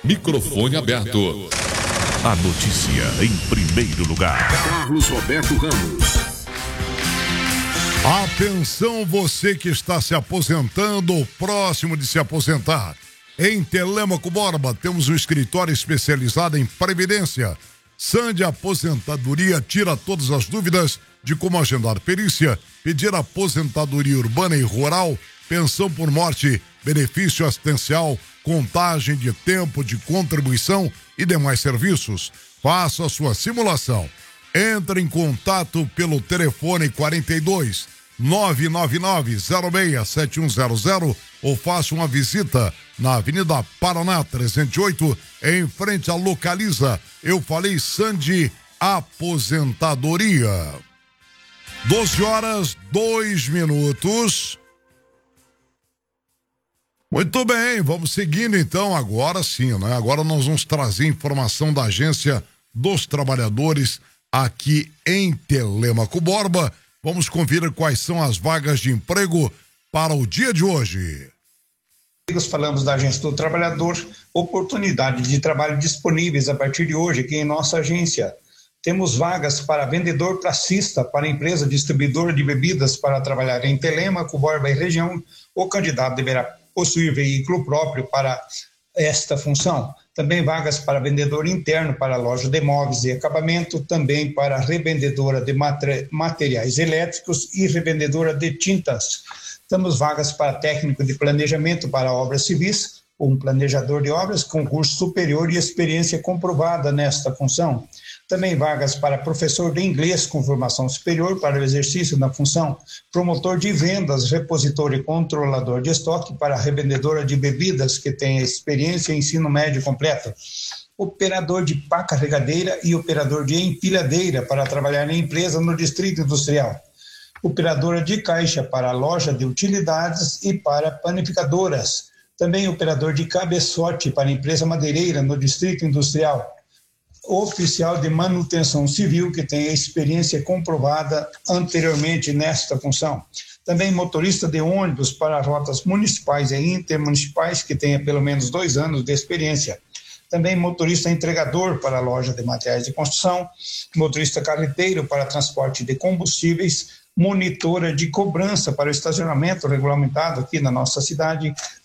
Microfone aberto. A notícia em primeiro lugar. Carlos Roberto Ramos. Atenção, você que está se aposentando ou próximo de se aposentar. Em Telêmaco Borba temos um escritório especializado em previdência. Sande Aposentadoria tira todas as dúvidas de como agendar perícia, pedir aposentadoria urbana e rural, pensão por morte, benefício assistencial, contagem de tempo de contribuição e demais serviços. Faça a sua simulação. Entre em contato pelo telefone 42 999-06-7100 ou faça uma visita na Avenida Paraná 308, em frente à Localiza. Eu falei Sande Aposentadoria. 12h02. Muito bem, vamos seguindo então, agora sim, né? Agora nós vamos trazer informação da Agência dos Trabalhadores aqui em Telêmaco Borba. Vamos conferir quais são as vagas de emprego para o dia de hoje. Falamos da Agência do Trabalhador, oportunidades de trabalho disponíveis a partir de hoje aqui em nossa agência. Temos vagas para vendedor pracista para empresa distribuidora de bebidas para trabalhar em Telêmaco, Borba e região. O candidato deverá possuir veículo próprio para esta função. Também vagas para vendedor interno para loja de móveis e acabamento, também para revendedora de materiais elétricos e revendedora de tintas. Temos vagas para técnico de planejamento para obras civis, um planejador de obras com curso superior e experiência comprovada nesta função. Também vagas para professor de inglês com formação superior para o exercício da função, promotor de vendas, repositor e controlador de estoque para revendedora de bebidas que tenha experiência em ensino médio completo, operador de pá carregadeira e operador de empilhadeira para trabalhar em empresa no Distrito Industrial, operadora de caixa para loja de utilidades e para panificadoras, também operador de cabeçote para empresa madeireira no Distrito Industrial, oficial de manutenção civil que tenha experiência comprovada anteriormente nesta função. Também motorista de ônibus para rotas municipais e intermunicipais que tenha pelo menos 2 anos de experiência. Também motorista entregador para a loja de materiais de construção, motorista carreteiro para transporte de combustíveis, monitora de cobrança para o estacionamento regulamentado aqui na nossa cidade,